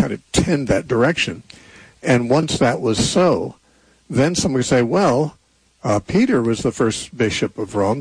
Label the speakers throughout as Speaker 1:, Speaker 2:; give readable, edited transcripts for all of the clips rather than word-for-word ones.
Speaker 1: kind of tend that direction. And once that was so, then somebody would say, well, Peter was the first bishop of Rome,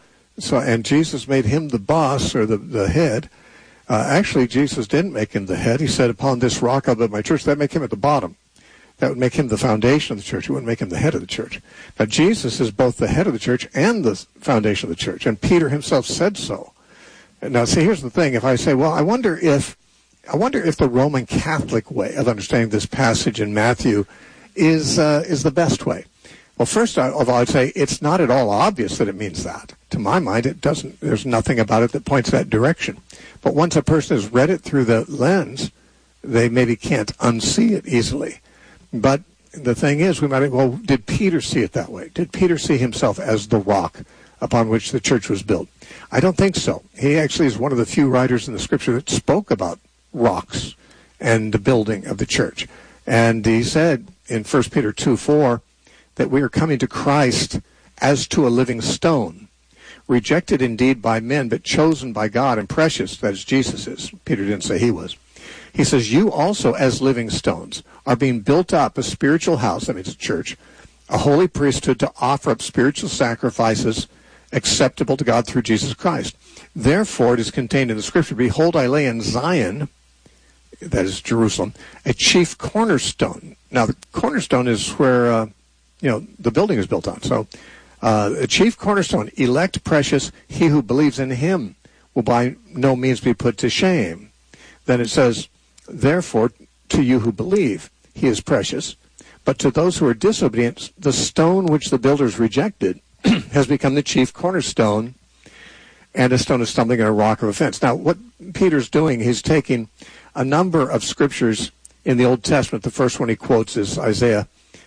Speaker 1: and Jesus made him the boss or the head. Actually, Jesus didn't make him the head. He said, upon this rock I'll build my church. That would make him at the bottom. That would make him the foundation of the church. It wouldn't make him the head of the church. Now, Jesus is both the head of the church and the foundation of the church, and Peter himself said so. Now, see, here's the thing. If I say, well, I wonder if the Roman Catholic way of understanding this passage in Matthew is the best way. Well, first of all, I'd say it's not at all obvious that it means that. To my mind, it doesn't. There's nothing about it that points that direction. But once a person has read it through the lens, they maybe can't unsee it easily. But the thing is, did Peter see it that way? Did Peter see himself as the rock upon which the church was built? I don't think so. He actually is one of the few writers in the Scripture that spoke about rocks and the building of the church. And he said in 1 Peter 2:4 that we are coming to Christ as to a living stone, rejected indeed by men, but chosen by God and precious, that is, Jesus is. Peter didn't say he was. He says, you also as living stones are being built up a spiritual house, that means a church, a holy priesthood to offer up spiritual sacrifices acceptable to God through Jesus Christ. Therefore, it is contained in the Scripture, behold, I lay in Zion, that is Jerusalem, a chief cornerstone. Now, the cornerstone is where, the building is built on. So, a chief cornerstone, elect, precious, he who believes in him will by no means be put to shame. Then it says, therefore, to you who believe, he is precious. But to those who are disobedient, the stone which the builders rejected has become the chief cornerstone, and a stone of stumbling and a rock of offense. Now, what Peter's doing, he's taking a number of scriptures in the Old Testament. The first one he quotes is Isaiah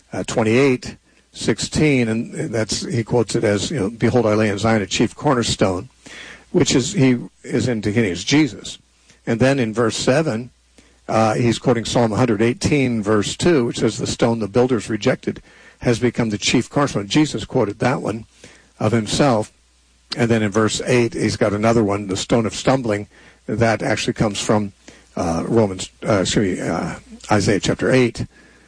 Speaker 1: 28:16, and he quotes it as, behold, I lay in Zion a chief cornerstone, which he is indicating as Jesus. And then in verse 7, he's quoting Psalm 118, verse 2, which says, the stone the builders rejected has become the chief cornerstone. Jesus quoted that one of himself. And then in verse 8, he's got another one, the stone of stumbling, that actually comes from Isaiah chapter 8,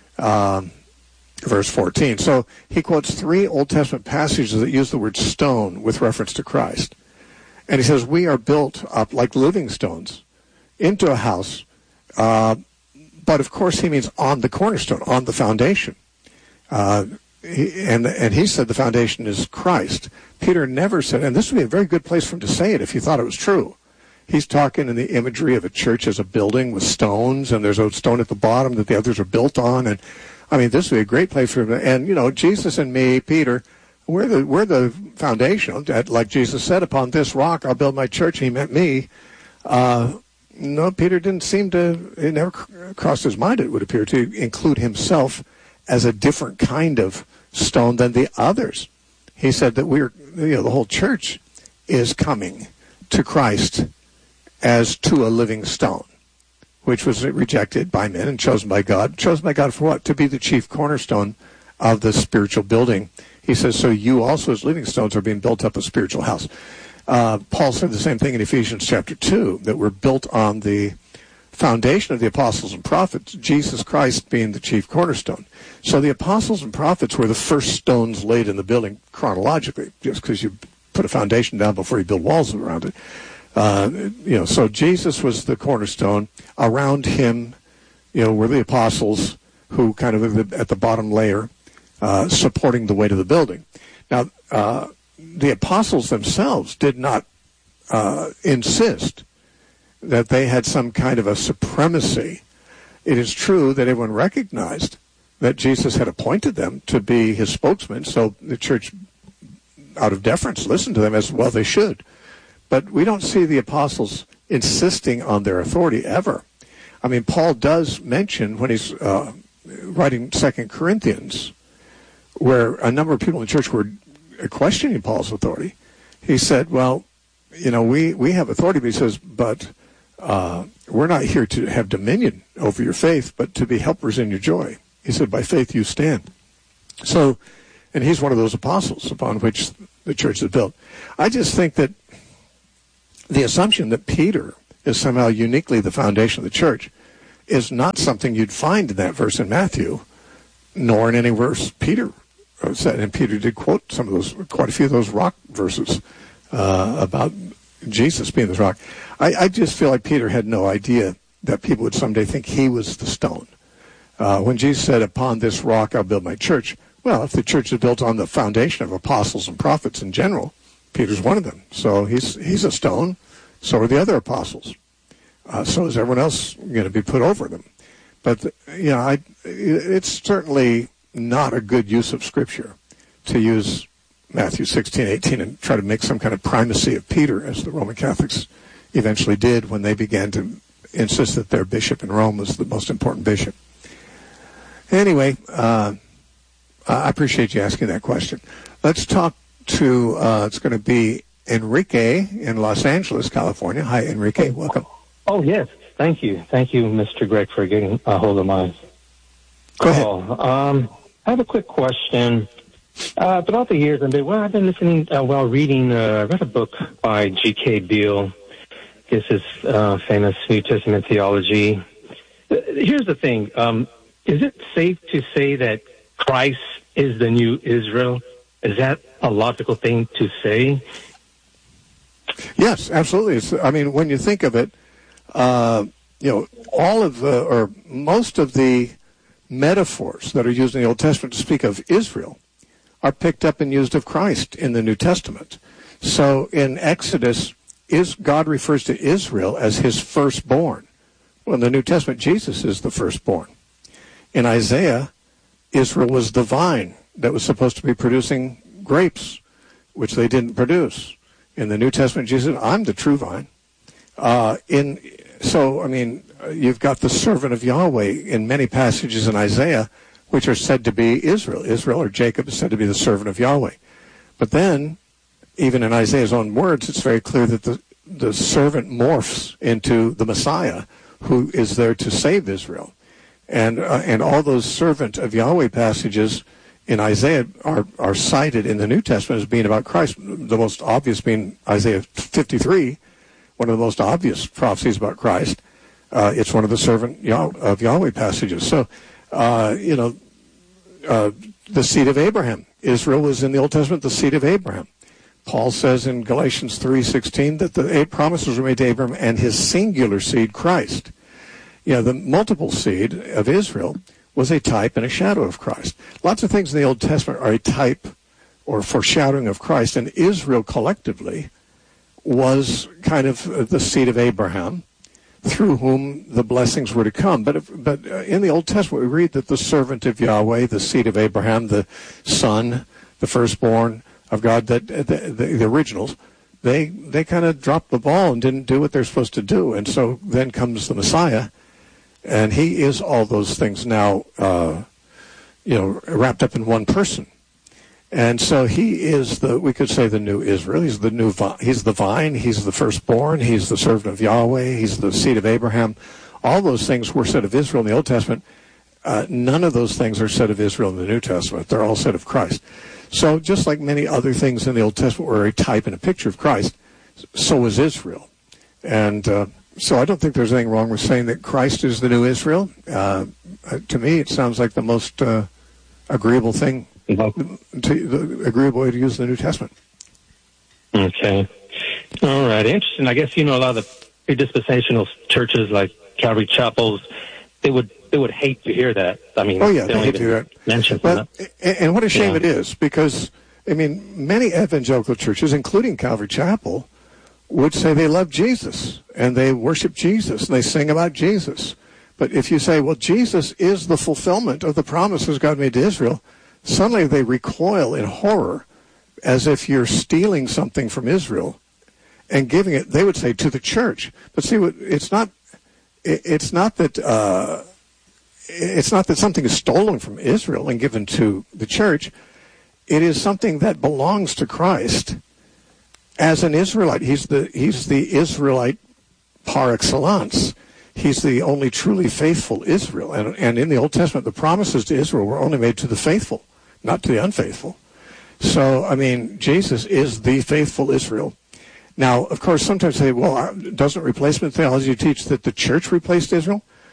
Speaker 1: verse 14. So he quotes 3 Old Testament passages that use the word stone with reference to Christ. And he says, we are built up like living stones into a house, but of course he means on the cornerstone, on the foundation. And he said the foundation is Christ. Peter never said, and this would be a very good place for him to say it if he thought it was true. He's talking in the imagery of a church as a building with stones, and there's a stone at the bottom that the others are built on. And I mean, this would be a great place for him. And Jesus and me, Peter, we're the foundation. Like Jesus said, upon this rock I'll build my church. And he meant me. No, Peter didn't seem to. It never crossed his mind, it would appear, to include himself as a different kind of stone than the others. He said that the whole church is coming to Christ as to a living stone, which was rejected by men and chosen by God. Chosen by God for what? To be the chief cornerstone of the spiritual building. He says, so you also as living stones are being built up a spiritual house. Paul said the same thing in Ephesians chapter 2, that we're built on the foundation of the apostles and prophets, Jesus Christ being the chief cornerstone. So the apostles and prophets were the first stones laid in the building chronologically, just because you put a foundation down before you build walls around it. So Jesus was the cornerstone. Around him, were the apostles who kind of at the bottom layer, supporting the weight of the building. Now, the apostles themselves did not insist that they had some kind of a supremacy. It is true that everyone recognized that Jesus had appointed them to be his spokesman, so the church, out of deference, listened to them as well they should. But we don't see the apostles insisting on their authority ever. I mean, Paul does mention when he's writing 2 Corinthians, where a number of people in the church were questioning Paul's authority. He said, well, we have authority, but he says, but we're not here to have dominion over your faith, but to be helpers in your joy. He said, by faith you stand. So, and he's one of those apostles upon which the church is built. I just think that the assumption that Peter is somehow uniquely the foundation of the church is not something you'd find in that verse in Matthew, nor in any verse Peter said. And Peter did quote quite a few of those rock verses about Jesus being this rock. I just feel like Peter had no idea that people would someday think he was the stone. When Jesus said, "Upon this rock I'll build my church," well, if the church is built on the foundation of apostles and prophets in general, Peter's one of them. So he's a stone. So are the other apostles. So is everyone else going to be put over them? But it's certainly not a good use of Scripture to use Matthew 16:18 and try to make some kind of primacy of Peter, as the Roman Catholics eventually did when they began to insist that their bishop in Rome was the most important bishop. Anyway, I appreciate you asking that question. Let's talk to, it's going to be Enrique in Los Angeles, California. Hi, Enrique. Welcome.
Speaker 2: Oh, yes. Thank you. Thank you, Mr. Greg, for getting a hold of my call. I have a quick question. Throughout the years, I've been listening while reading, I read a book by G.K. Beale. This is famous New Testament theology. Here's the thing. Is it safe to say that Christ is the new Israel? Is that a logical thing to say?
Speaker 1: Yes, absolutely. When you think of it, all of or most of the metaphors that are used in the Old Testament to speak of Israel are picked up and used of Christ in the New Testament. So in Exodus, God refers to Israel as his firstborn. Well, in the New Testament, Jesus is the firstborn. In Isaiah, Israel was the vine that was supposed to be producing grapes, which they didn't produce. In the New Testament, Jesus said, "I'm the true vine." You've got the servant of Yahweh in many passages in Isaiah, which are said to be Israel. Israel, or Jacob, is said to be the servant of Yahweh. But then, even in Isaiah's own words, it's very clear that the servant morphs into the Messiah, who is there to save Israel. And all those servant of Yahweh passages in Isaiah are cited in the New Testament as being about Christ. The most obvious being Isaiah 53, one of the most obvious prophecies about Christ. It's one of the servant of Yahweh passages. So, the seed of Abraham. Israel was in the Old Testament the seed of Abraham. Paul says in Galatians 3:16 that the promises were made to Abraham and his singular seed, Christ. The multiple seed of Israel was a type and a shadow of Christ. Lots of things in the Old Testament are a type or foreshadowing of Christ, and Israel collectively was kind of the seed of Abraham, through whom the blessings were to come. But in the Old Testament, we read that the servant of Yahweh, the seed of Abraham, the son, the firstborn of God, that the originals, they kind of dropped the ball and didn't do what they're supposed to do. And so then comes the Messiah, and he is all those things now, wrapped up in one person. And so he is we could say the new Israel. He's the vine. He's the firstborn. He's the servant of Yahweh. He's the seed of Abraham. All those things were said of Israel in the Old Testament. None of those things are said of Israel in the New Testament. They're all said of Christ. So just like many other things in the Old Testament were a type and a picture of Christ, so was Israel. And so I don't think there's anything wrong with saying that Christ is the new Israel. To me, it sounds like the most agreeable thing. The agreeable way to use the New Testament.
Speaker 2: Okay. All right. Interesting. I guess, a lot of the predispensational churches like Calvary Chapels, they would hate to hear that. They
Speaker 1: hate to hear that. And what a shame it is, because, many evangelical churches, including Calvary Chapel, would say they love Jesus, and they worship Jesus, and they sing about Jesus. But if you say, well, Jesus is the fulfillment of the promises God made to Israel, suddenly they recoil in horror, as if you're stealing something from Israel and giving it, they would say, to the church. But see, it's not that something is stolen from Israel and given to the church. It is something that belongs to Christ as an Israelite. He's the Israelite par excellence. He's the only truly faithful Israel. And in the Old Testament, the promises to Israel were only made to the faithful, not to the unfaithful. So, Jesus is the faithful Israel. Now, of course, sometimes they say, well, doesn't replacement theology teach that the church replaced Israel?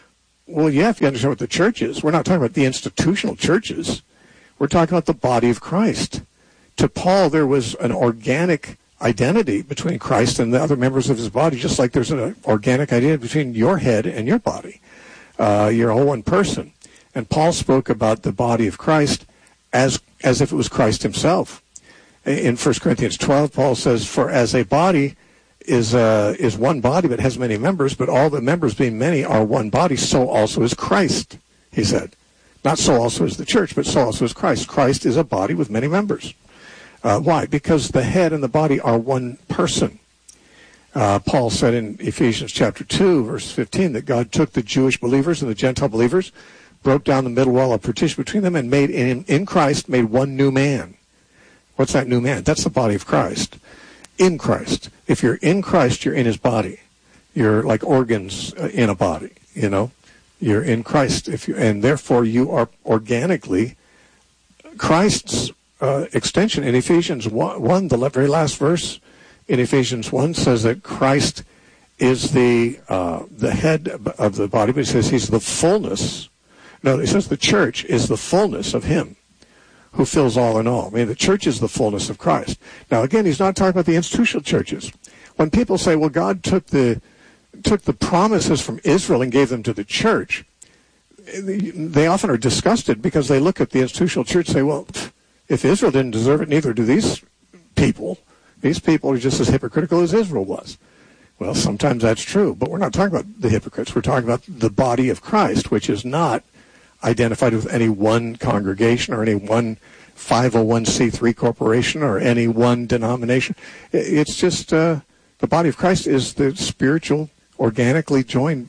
Speaker 1: well, yeah, if you understand what the church is. We're not talking about the institutional churches. We're talking about the body of Christ. To Paul, there was an organic identity between Christ and the other members of his body, just like there's an organic identity between your head and your body. You're all one person. And Paul spoke about the body of Christ as if it was Christ himself. In 1 Corinthians 12, Paul says, for as a body is one body but has many members, but all the members being many are one body, so also is Christ, he said. Not so also is the church, but so also is Christ. Christ is a body with many members. Why? Because the head and the body are one person. Paul said in Ephesians chapter 2, verse 15, that God took the Jewish believers and the Gentile believers, broke down the middle wall of partition between them, and made in Christ made one new man. What's that new man? That's the body of Christ. In Christ. If you're in Christ, you're in his body. You're like organs in a body, you know. You're in Christ, and therefore you are organically Christ's extension. In Ephesians 1, the very last verse in Ephesians 1 says that Christ is the head of the body, but it says he's the fullness. No, it says the church is the fullness of him who fills all in all. I mean, the church is the fullness of Christ. Now, again, he's not talking about the institutional churches. When people say, well, God took the promises from Israel and gave them to the church, they often are disgusted because they look at the institutional church and say, well, if Israel didn't deserve it, neither do these people. These people are just as hypocritical as Israel was. Well, sometimes that's true, but we're not talking about the hypocrites. We're talking about the body of Christ, which is not identified with any one congregation or any one 501c3 corporation or any one denomination. It's just the body of Christ is the spiritual, organically joined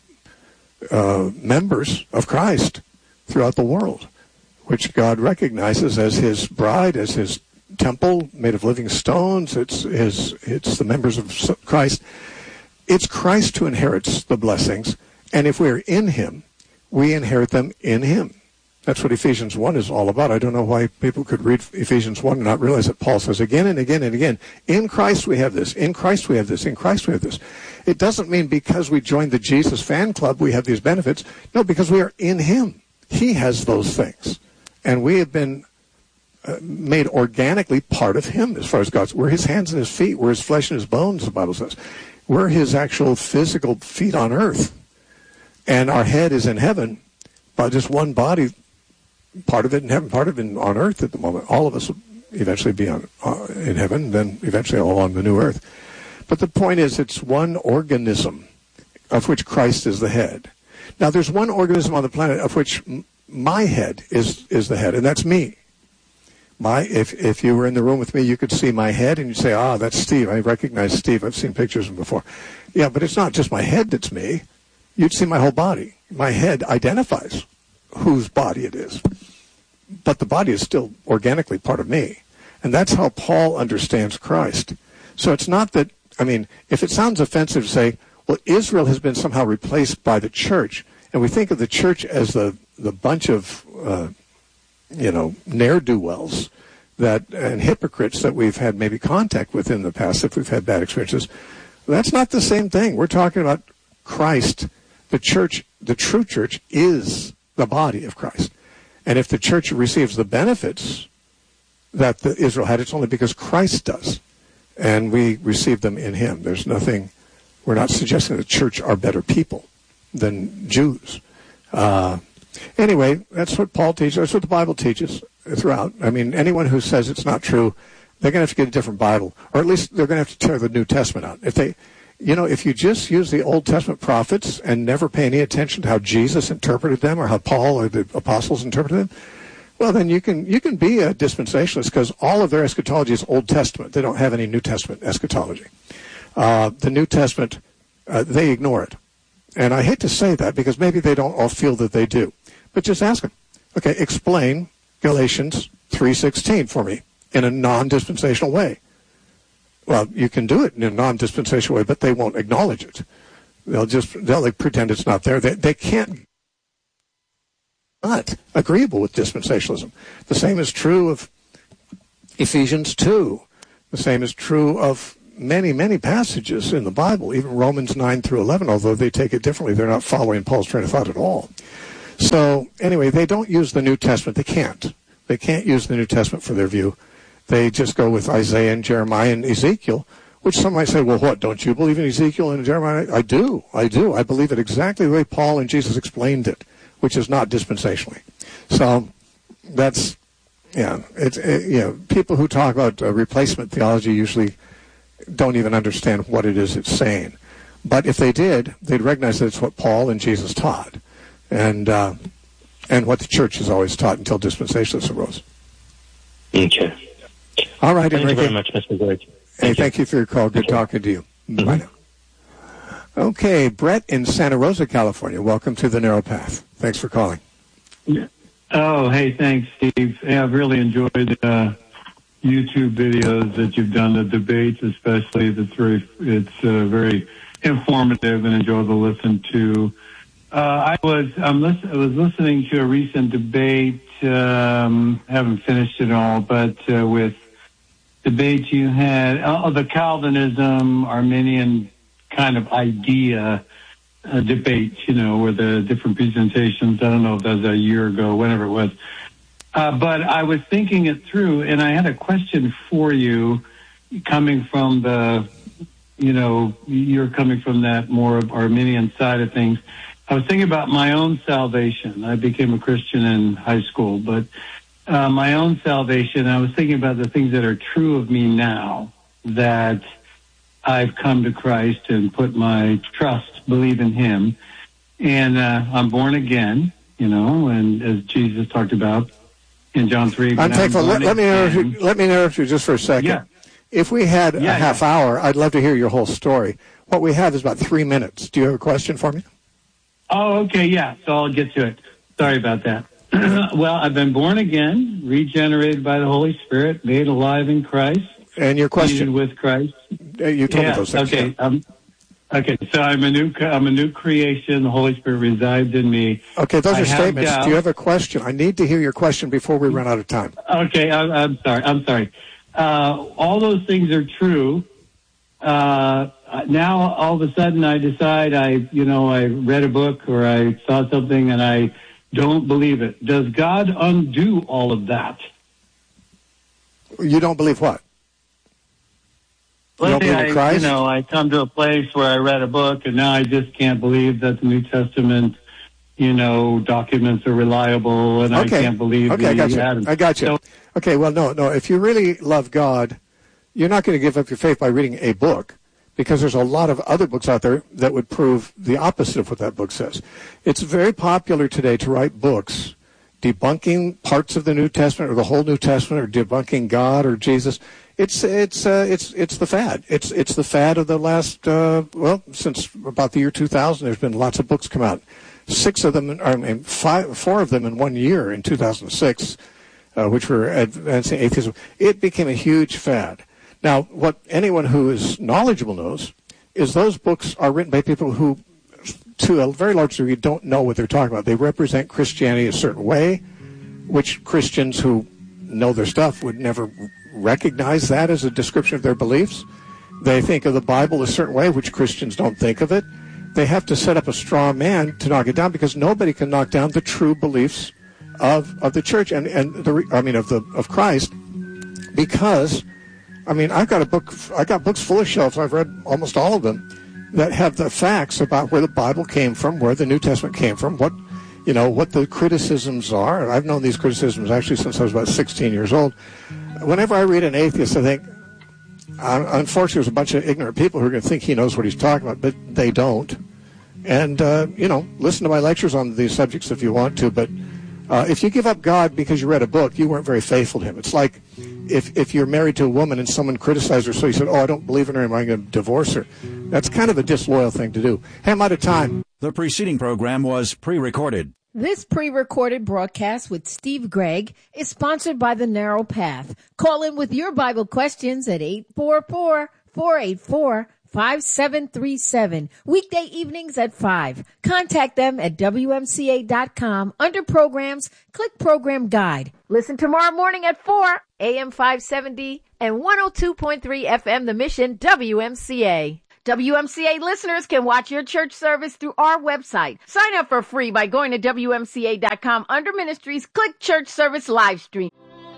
Speaker 1: members of Christ throughout the world, which God recognizes as his bride, as his temple made of living stones. It's the members of Christ. It's Christ who inherits the blessings, and if we're in him, we inherit them in him. That's what Ephesians 1 is all about. I don't know why people could read Ephesians 1 and not realize that Paul says again and again and again, in Christ we have this, in Christ we have this, in Christ we have this. It doesn't mean because we joined the Jesus fan club we have these benefits. No, because we are in him. He has those things. And we have been made organically part of him as far as God's. We're his hands and his feet. We're his flesh and his bones, the Bible says. We're his actual physical feet on earth. And our head is in heaven, but just one body, part of it in heaven, part of it on earth at the moment. All of us will eventually be in heaven, then eventually all on the new earth. But the point is, it's one organism of which Christ is the head. Now, there's one organism on the planet of which my head is the head, and that's me. If you were in the room with me, you could see my head, and you'd say, that's Steve. I recognize Steve. I've seen pictures of him before. Yeah, but it's not just my head that's me. You'd see my whole body. My head identifies whose body it is. But the body is still organically part of me. And that's how Paul understands Christ. So it's not that, if it sounds offensive to say, well, Israel has been somehow replaced by the church, and we think of the church as the bunch of, ne'er-do-wells and hypocrites that we've had maybe contact with in the past if we've had bad experiences. That's not the same thing. We're talking about Christ. The church, the true church, is the body of Christ. And if the church receives the benefits that Israel had, it's only because Christ does. And we receive them in him. There's nothing, we're not suggesting the church are better people than Jews. Anyway, that's what Paul teaches. That's what the Bible teaches throughout. Anyone who says it's not true, they're going to have to get a different Bible. Or at least they're going to have to tear the New Testament out. If you just use the Old Testament prophets and never pay any attention to how Jesus interpreted them or how Paul or the apostles interpreted them, well, then you can be a dispensationalist because all of their eschatology is Old Testament. They don't have any New Testament eschatology. The New Testament, they ignore it. And I hate to say that because maybe they don't all feel that they do. But just ask them. Okay, explain Galatians 3:16 for me in a non-dispensational way. Well, you can do it in a non-dispensational way, but they won't acknowledge it. They'll pretend it's not there. They can't not agreeable with dispensationalism. The same is true of Ephesians 2. The same is true of many, many passages in the Bible, even Romans 9 through 11, although they take it differently. They're not following Paul's train of thought at all. So anyway, they don't use the New Testament. They can't. They can't use the New Testament for their view. They just go with Isaiah and Jeremiah and Ezekiel, which some might say, well, what, don't you believe in Ezekiel and Jeremiah? I do. I believe it exactly the way Paul and Jesus explained it, which is not dispensationally. So that's, people who talk about replacement theology usually don't even understand what it is it's saying. But if they did, they'd recognize that it's what Paul and Jesus taught, and what the church has always taught until dispensationalists arose.
Speaker 2: Okay.
Speaker 1: All right,
Speaker 2: Thank
Speaker 1: Enrique.
Speaker 2: you very much, Mr. Gregg.
Speaker 1: Thank you for your call. Good talking to you. Mm-hmm. Bye now. Okay, Brett in Santa Rosa, California. Welcome to the Narrow Path. Thanks for calling.
Speaker 3: Yeah. Oh, hey, thanks, Steve. Yeah, I've really enjoyed the YouTube videos that you've done, the debates especially. It's very informative and enjoyable to listen to. I was listening to a recent debate. Haven't finished it all, but with debate you had the Calvinism Arminian kind of idea debate, where the different presentations. I don't know if that was a year ago, whenever it was. But I was thinking it through, and I had a question for you, coming from you're coming from that more of Arminian side of things. I was thinking about my own salvation. I became a Christian in high school, but my own salvation, I was thinking about the things that are true of me now, that I've come to Christ and put my trust, believe in Him. And I'm born again, and as Jesus talked about in John 3.
Speaker 1: I'm thankful. Let me interrupt you just for a second.
Speaker 3: Yeah.
Speaker 1: If we had a half hour, I'd love to hear your whole story. What we have is about 3 minutes. Do you have a question for me?
Speaker 3: Oh, okay, yeah. So I'll get to it. Sorry about that. Well, I've been born again, regenerated by the Holy Spirit, made alive in Christ.
Speaker 1: And your question?
Speaker 3: With Christ.
Speaker 1: You told me those things.
Speaker 3: Okay.
Speaker 1: Yeah.
Speaker 3: Okay. So I'm a new creation. The Holy Spirit resides in me.
Speaker 1: Okay, those are statements. Do you have a question? I need to hear your question before we run out of time.
Speaker 3: Okay. I'm sorry. All those things are true. Now all of a sudden I decide I read a book or I saw something and I don't believe it. Does God undo all of that?
Speaker 1: You don't believe what?
Speaker 3: Let's say I come to a place where I read a book and now I just can't believe that the New Testament, documents are reliable and I can't believe
Speaker 1: I got you. Okay, well, no. If you really love God, you're not going to give up your faith by reading a book, because there's a lot of other books out there that would prove the opposite of what that book says. It's very popular today to write books debunking parts of the New Testament or the whole New Testament, or debunking God or Jesus. It's the fad. It's the fad of the last since about the year 2000. There's been lots of books come out. 4 of them in 1 year in 2006, which were advancing atheism. It became a huge fad. Now, what anyone who is knowledgeable knows is those books are written by people who, to a very large degree, don't know what they're talking about. They represent Christianity a certain way, which Christians who know their stuff would never recognize that as a description of their beliefs. They think of the Bible a certain way, which Christians don't think of it. They have to set up a straw man to knock it down, because nobody can knock down the true beliefs of the church of Christ. Because I got books full of shelves. I've read almost all of them that have the facts about where the Bible came from, where the New Testament came from, what the criticisms are. And I've known these criticisms actually since I was about 16 years old. Whenever I read an atheist, I think, unfortunately, there's a bunch of ignorant people who are going to think he knows what he's talking about, but they don't. And, listen to my lectures on these subjects if you want to, but if you give up God because you read a book, you weren't very faithful to Him. It's like if you're married to a woman and someone criticized her, so you said, I don't believe in her anymore, I'm going to divorce her. That's kind of a disloyal thing to do. Hey, I'm out of time.
Speaker 4: The preceding program was pre-recorded.
Speaker 5: This pre-recorded broadcast with Steve Gregg is sponsored by The Narrow Path. Call in with your Bible questions at 844-484-56 5737. Weekday evenings at 5. Contact them at WMCA.com. Under programs, click program guide. Listen tomorrow morning at 4, AM 570 and 102.3 FM, The Mission, WMCA. WMCA listeners can watch your church service through our website. Sign up for free by going to WMCA.com. Under ministries, click church service live stream.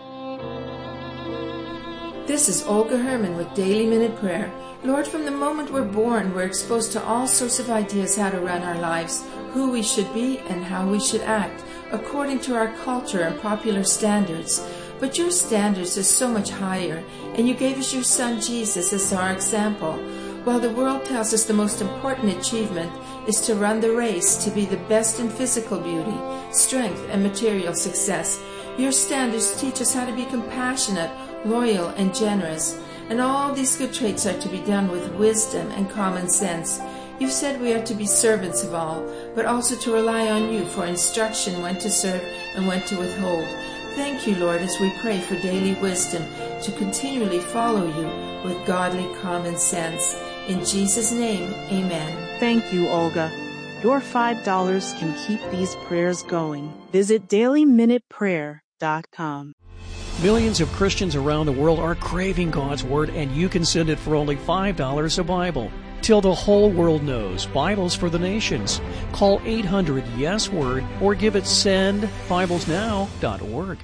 Speaker 6: This is Olga Herman with Daily Minute Prayer. Lord, from the moment we're born, we're exposed to all sorts of ideas how to run our lives, who we should be and how we should act, according to our culture and popular standards. But your standards are so much higher, and you gave us your Son Jesus as our example. While the world tells us the most important achievement is to run the race, to be the best in physical beauty, strength, and material success, your standards teach us how to be compassionate, loyal, and generous. And all these good traits are to be done with wisdom and common sense. You've said we are to be servants of all, but also to rely on you for instruction when to serve and when to withhold. Thank you, Lord, as we pray for daily wisdom to continually follow you with godly common sense. In Jesus' name, amen.
Speaker 7: Thank you, Olga. Your $5 can keep these prayers going. Visit dailyminuteprayer.com.
Speaker 8: Millions of Christians around the world are craving God's Word, and you can send it for only $5 a Bible. Till the whole world knows, Bibles for the Nations. Call 800-YES-WORD or give it sendbiblesnow.org.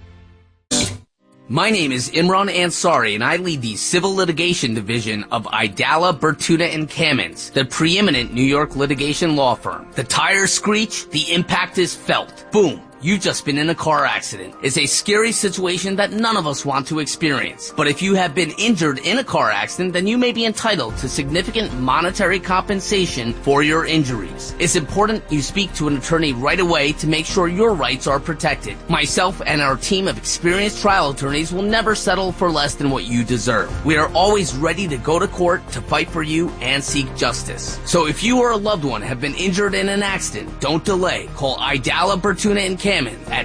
Speaker 9: My name is Imran Ansari, and I lead the Civil Litigation Division of Idala, Bertuna & Kamins, the preeminent New York litigation law firm. The tires screech, the impact is felt. Boom. You've just been in a car accident. It's a scary situation that none of us want to experience. But if you have been injured in a car accident, then you may be entitled to significant monetary compensation for your injuries. It's important you speak to an attorney right away to make sure your rights are protected. Myself and our team of experienced trial attorneys will never settle for less than what you deserve. We are always ready to go to court to fight for you and seek justice. So if you or a loved one have been injured in an accident, don't delay. Call Idala, Bertuna & Kamins at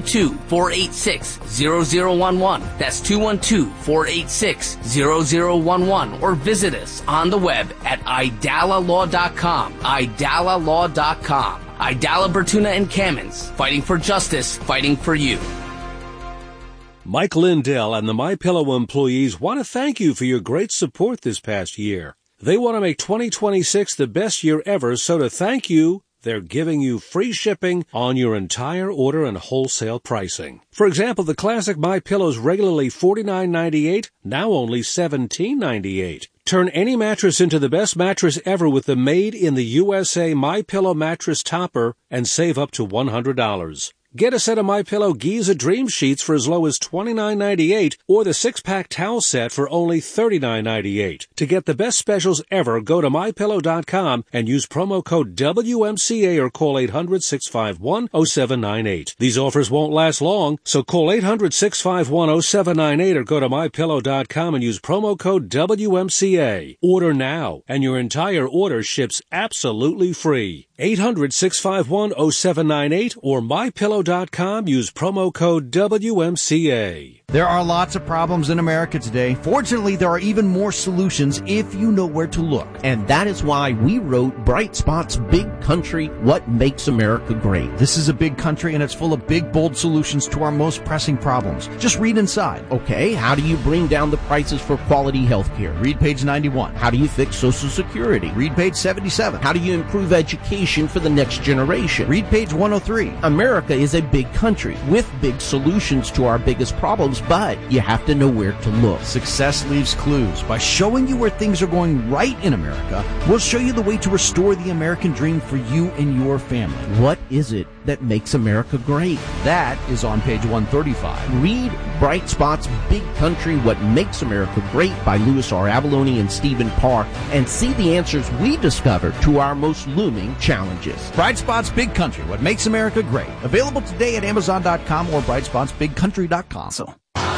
Speaker 9: 212-486-0011. That's 212-486-0011. Or visit us on the web at idalalaw.com. idalalaw.com. Idala, Bertuna & Kamins. Fighting for justice, fighting for you.
Speaker 10: Mike Lindell and the MyPillow employees want to thank you for your great support this past year. They want to make 2026 the best year ever, so to thank you, they're giving you free shipping on your entire order and wholesale pricing. For example, the classic MyPillow's regularly $49.98, now only $17.98. Turn any mattress into the best mattress ever with the Made in the USA MyPillow mattress topper and save up to $100. Get a set of MyPillow Giza Dream Sheets for as low as $29.98 or the 6-pack towel set for only $39.98. To get the best specials ever, go to MyPillow.com and use promo code WMCA or call 800-651-0798. These offers won't last long, so call 800-651-0798 or go to MyPillow.com and use promo code WMCA. Order now, and your entire order ships absolutely free. 800-651-0798 or MyPillow.com. Use promo code WMCA.
Speaker 11: There are lots of problems in America today. Fortunately, there are even more solutions if you know where to look.
Speaker 12: And that is why we wrote Bright Spot's Big Country, What Makes America Great.
Speaker 11: This is a big country, and it's full of big, bold solutions to our most pressing problems. Just read inside.
Speaker 12: Okay, how do you bring down the prices for quality health care?
Speaker 11: Read page 91.
Speaker 12: How do you fix Social Security?
Speaker 11: Read page 77.
Speaker 12: How do you improve education for the next generation?
Speaker 11: Read page 103.
Speaker 12: America is a big country with big solutions to our biggest problems, but you have to know where to look.
Speaker 11: Success leaves clues. By showing you where things are going right in America, we'll show you the way to restore the American dream for you and your family.
Speaker 12: What is it that makes America great?
Speaker 11: That is on page 135.
Speaker 12: Read Bright Spot's Big Country, What Makes America Great by Louis R. Avalone and Stephen Parr, and see the answers we discovered to our most looming challenges.
Speaker 11: Bright Spot's Big Country, What Makes America Great. Available today at Amazon.com or BrightspotsBigCountry.com.